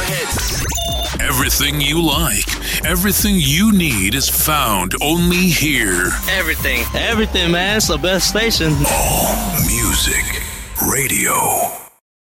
hits. Everything you like, everything you need is found only here. Everything, man. It's the best station. All Music Radio.